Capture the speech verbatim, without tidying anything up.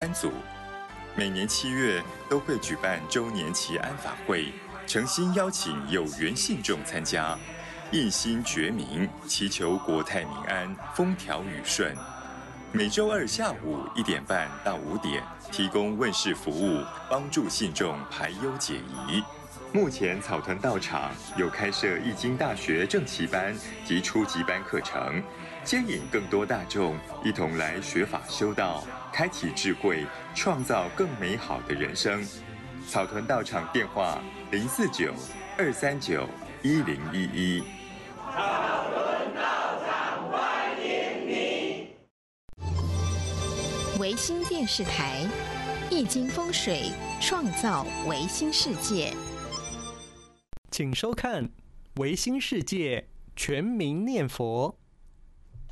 三组。每年七月都会举办周年期安法会，诚心邀请有缘信众参加，一心觉明，祈求国泰民安、风调雨顺。每周二下午一点半到五点，提供问事服务，帮助信众排忧解疑。目前草屯道场有开设易经大学正期班及初级班课程，接引更多大众一同来学法修道，开启智慧，创造更美好的人生。草屯道场电话零四九二三九一零一一。 草屯道场欢迎你。 维新电视台，易经风水，创造维新世界。 请收看《维新世界全民念佛》。